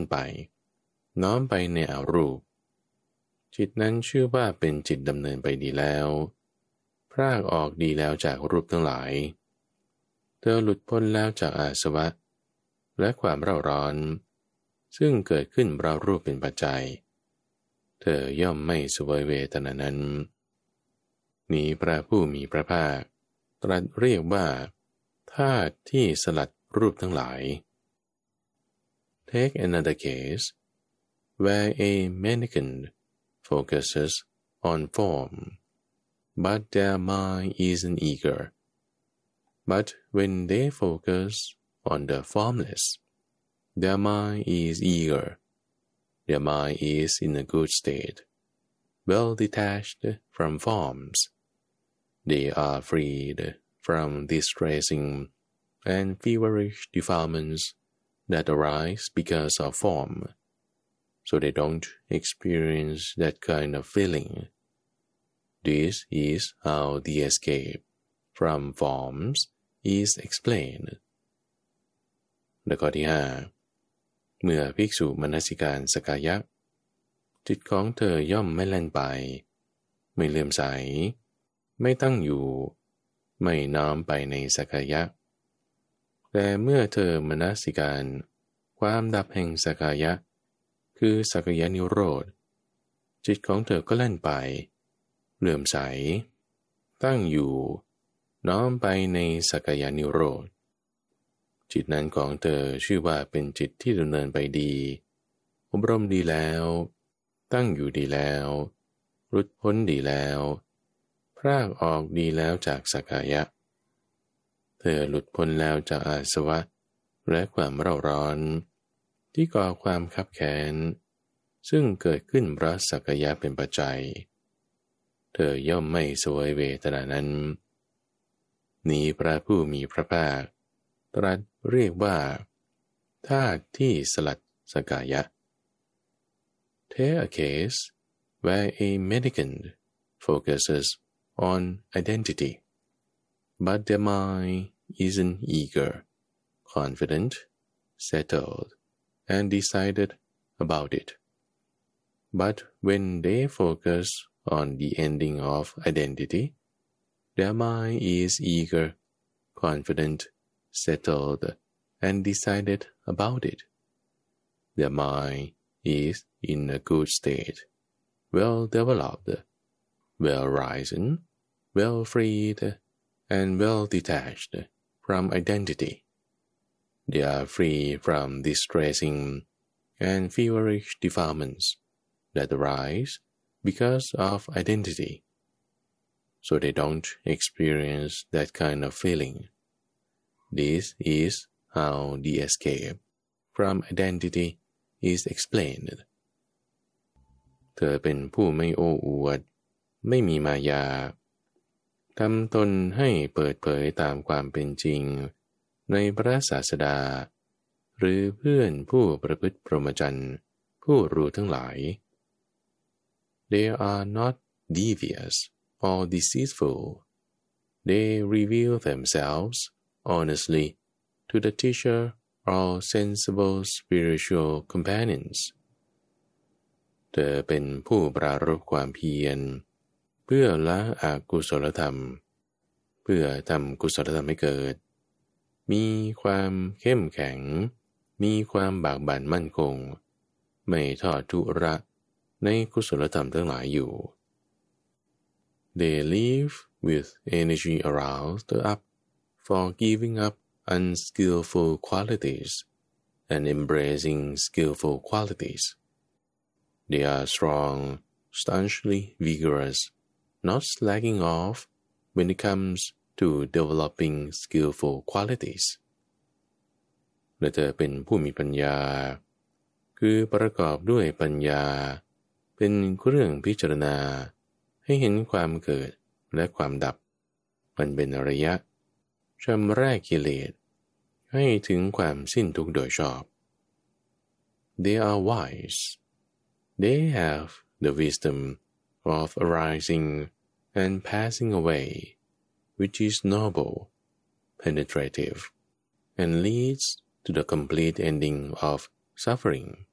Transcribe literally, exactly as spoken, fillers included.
ไปน้อมไปในอารูปจิตนั้นชื่อว่าเป็นจิตดำเนินไปดีแล้วพรากออกดีแล้วจากรูปทั้งหลายเธอหลุดพ้นแล้วจากอาสวะและความเร่าร้อนซึ่งเกิดขึ้นเพราะรูปเป็นปัจจัยเธอย่อมไม่เสวยเวทนานั้นนี้พระผู้มีพระภาคตรัสเรียกว่าธาตุที่สลัดรูปทั้งหลาย Take another case where a mendicant focuses on form, but their mind isn't eager. But when they focus on the formless, their mind is eager. Their mind is in a good state, well detached from forms. They are freed from distressing and feverish defilements that arise because of form, so they don't experience that kind of feeling. This is how the escape from forms is explained. และข้อที่ห้าเมื่อภิกษุมนสิการสกายะจิตของเธอย่อมไม่แล่นไปไม่เลื่อมใสไม่ตั้งอยู่ไม่น้อมไปในสกายะแต่เมื่อเธอมนสิการความดับแห่งสกายะคือสกายนิโรธจิตของเธอก็แล่นไปเลื่อมใสตั้งอยู่น้อมไปในสกายนิโรธจิตนั้นของเธอชื่อว่าเป็นจิตที่ดำเนินไปดีอบรมดีแล้วตั้งอยู่ดีแล้วหลุดพ้นดีแล้วพรากออกดีแล้วจากสกายะเธอหลุดพ้นแล้วจากอาสวะและความเร่าร้อนที่ก่อความคับแค้นซึ่งเกิดขึ้นเพราะสักยะเป็นปัจจัยเธอย่อมไม่เสวยเวทนานั้นนี้พระผู้มีพระภาคตรัสเรียกว่าธาตุที่สลัดสกายะ Take a case where a mendicant focuses on identity, but their mind isn't eager, confident, settled, and decided about it. But when they focus on the ending of identity, their mind is eager, confident, settled, and decided about it. Their mind is in a good state, well developed, well risen, well freed, and well detached from identity. They are free from distressing and feverish defilements that arise because of identity, so they don't experience that kind of feeling. This is how the escape from identity is explained. เธอเป็นผู้ไม่โอ้อวดไม่มีมายาทำตนให้เปิดเผยตามความเป็นจริงในพระศาสดาหรือเพื่อนผู้ประพฤติพรหมจรรย์ผู้รู้ทั้งหลาย They are not devious or deceitful. They reveal themselves honestly to the teacher or sensible spiritual companions. เธอเป็นผู้ปรารภความเพียรเพื่อละอกุศลธรรมเพื่อทำกุศลธรรมให้เกิดมีความเข้มแข็งมีความบากบั่นมั่นคงไม่ทอดทุระในกุศลธรรมทั้งหลายอยู่ They live with energy aroused up for giving up unskillful qualities and embracing skillful qualities. They are strong, staunchly vigorous, not slacking off when it comes to developing skillful qualities. และเธอเป็นผู้มีปัญญาคือประกอบด้วยปัญญาเป็นเครื่องพิจารณาให้เห็นความเกิดและความดับมันเป็นระยะชำระกิเลสให้ถึงความสิ้นทุกข์โดยชอบ They are wise. They have the wisdom of arising and passing away, which is noble, penetrative, and leads to the complete ending of suffering.